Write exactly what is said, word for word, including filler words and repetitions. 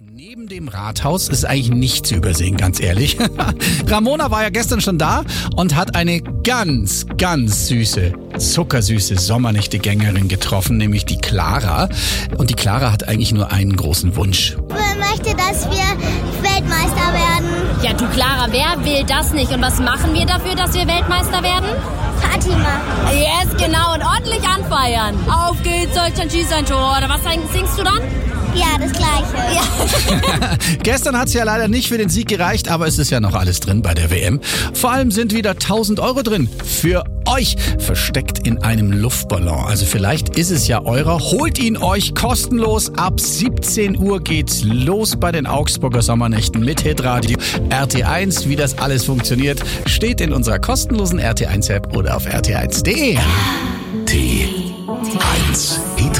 Neben dem Rathaus ist eigentlich nicht zu übersehen, ganz ehrlich. Ramona war ja gestern schon da und hat eine ganz, ganz süße, zuckersüße Sommernächte-Gängerin getroffen, nämlich die Clara. Und die Clara hat eigentlich nur einen großen Wunsch. Ich möchte, dass wir Weltmeister werden. Ja, du Clara, wer will das nicht? Und was machen wir dafür, dass wir Weltmeister werden? Party machen. Yes, genau, und ordentlich anfeiern. Auf geht's, Deutschland schießt ein Tor. Oder was singst du dann? Ja, das Gleiche. Ja. Gestern hat es ja leider nicht für den Sieg gereicht, aber es ist ja noch alles drin bei der W M. Vor allem sind wieder tausend Euro drin. Für euch, versteckt in einem Luftballon. Also vielleicht ist es ja eurer. Holt ihn euch kostenlos. Ab siebzehn Uhr geht's los bei den Augsburger Sommernächten mit Hitradio R T eins. Wie das alles funktioniert, steht in unserer kostenlosen R T eins App oder auf r t eins punkt d e. R T eins